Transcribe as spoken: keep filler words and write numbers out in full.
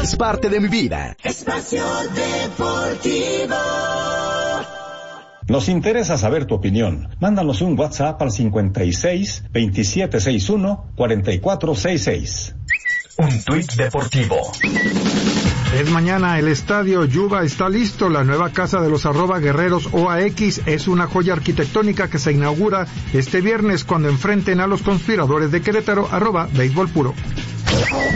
es parte de mi vida. Espacio Deportivo. Nos interesa saber tu opinión. Mándanos un WhatsApp al cincuenta y seis, veintisiete sesenta y uno, cuarenta y cuatro sesenta y seis. Un tuit deportivo. Es mañana, el estadio Yuba está listo. La nueva casa de los arroba guerreros O A X es una joya arquitectónica que se inaugura este viernes cuando enfrenten a los conspiradores de Querétaro, arroba béisbol puro.